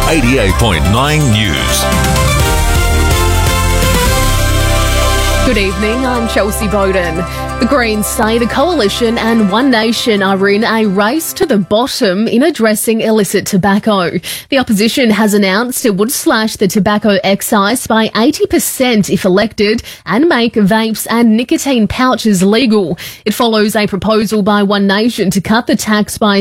88.9 News. Good evening, I'm Chelsea Bowden. The Greens say the Coalition and One Nation are in a race to the bottom in addressing illicit tobacco. The opposition has announced it would slash the tobacco excise by 80% if elected and make vapes and nicotine pouches legal. It follows a proposal by One Nation to cut the tax by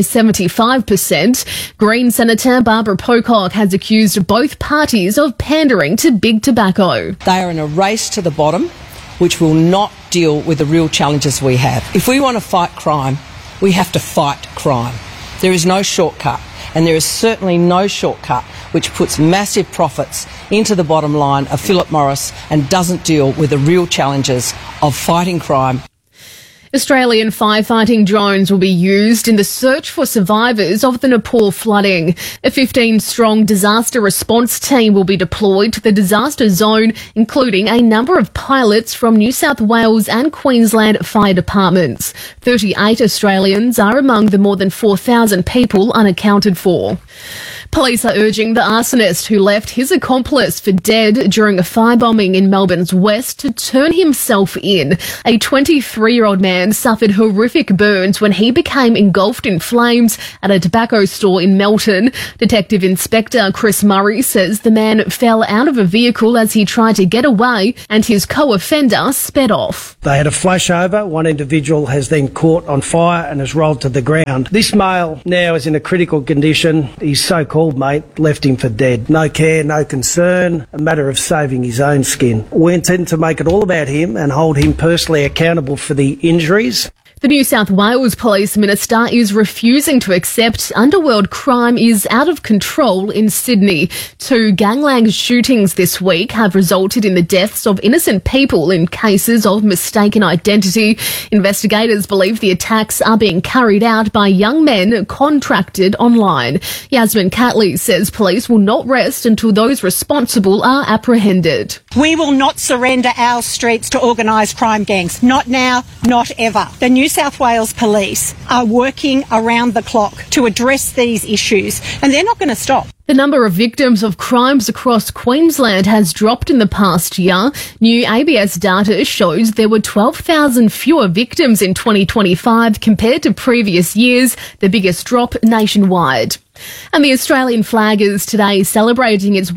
75%. Green Senator Barbara Pocock has accused both parties of pandering to big tobacco. They are in a race to the bottom, which will not deal with the real challenges we have. If we want to fight crime, we have to fight crime. There is no shortcut, and there is certainly no shortcut which puts massive profits into the bottom line of Philip Morris and doesn't deal with the real challenges of fighting crime. Australian firefighting drones will be used in the search for survivors of the Nepal flooding. A 15-strong disaster response team will be deployed to the disaster zone, including a number of pilots from New South Wales and Queensland fire departments. 38 Australians are among the more than 4,000 people unaccounted for. Police are urging the arsonist who left his accomplice for dead during a firebombing in Melbourne's west to turn himself in. A 23-year-old man suffered horrific burns when he became engulfed in flames at a tobacco store in Melton. Detective Inspector Chris Murray says the man fell out of a vehicle as he tried to get away and his co-offender sped off. They had a flashover. One individual has then caught on fire and has rolled to the ground. This male now is in a critical condition. His so-called mate left him for dead. No care, no concern, a matter of saving his own skin. We intend to make it all about him and hold him personally accountable for the injuries. The New South Wales Police Minister is refusing to accept underworld crime is out of control in Sydney. 2 gangland shootings this week have resulted in the deaths of innocent people in cases of mistaken identity. Investigators believe the attacks are being carried out by young men contracted online. Yasmin Catley says police will not rest until those responsible are apprehended. We will not surrender our streets to organised crime gangs. Not now, not ever. The New South Wales Police are working around the clock to address these issues, and they're not going to stop. The number of victims of crimes across Queensland has dropped in the past year. New ABS data shows there were 12,000 fewer victims in 2025 compared to previous years, the biggest drop nationwide. And the Australian flag is today celebrating its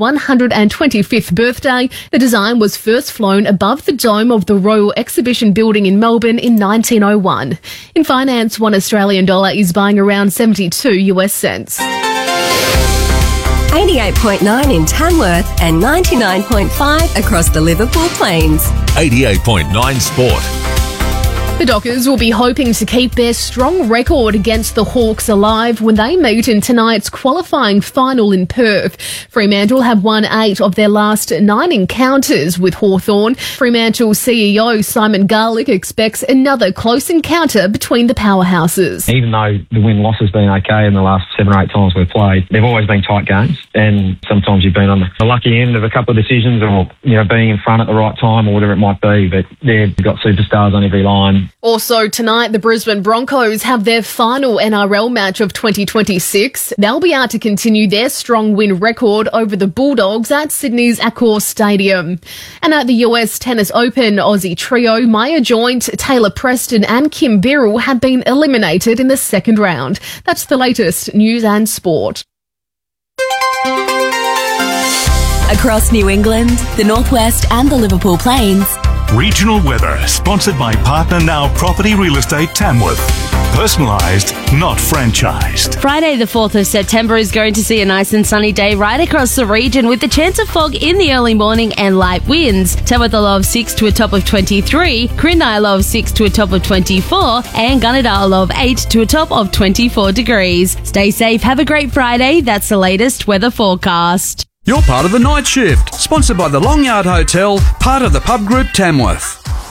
125th birthday. The design was first flown above the dome of the Royal Exhibition Building in Melbourne in 1901. In finance, $1 Australian is buying around 72 US cents. 88.9 in Tamworth and 99.5 across the Liverpool Plains. 88.9 Sport. The Dockers will be hoping to keep their strong record against the Hawks alive when they meet in tonight's qualifying final in Perth. Fremantle have won 8 of their last 9 encounters with Hawthorn. Fremantle CEO Simon Garlick expects another close encounter between the powerhouses. Even though the win-loss has been okay in the last 7 or 8 times we've played, they've always been tight games, and sometimes you've been on the lucky end of a couple of decisions or, being in front at the right time or whatever it might be, but they've got superstars on every line. Also tonight, the Brisbane Broncos have their final NRL match of 2026. They'll be out to continue their strong win record over the Bulldogs at Sydney's Accor Stadium. And at the US Tennis Open, Aussie trio Maya Joint, Taylor Preston and Kim Birrell have been eliminated in the second round. That's the latest news and sport. Across New England, the Northwest and the Liverpool Plains. Regional weather sponsored by Partner Now Property Real Estate Tamworth. Personalised, not franchised. Friday the 4th of September is going to see a nice and sunny day right across the region with a chance of fog in the early morning and light winds. Tamworth a low of 6 to a top of 23, Quirindi a low of 6 to a top of 24 and Gunnedah a low of 8 to a top of 24 degrees. Stay safe, have a great Friday. That's the latest weather forecast. You're part of the Night Shift, sponsored by the Long Yard Hotel, part of the Pub Group Tamworth.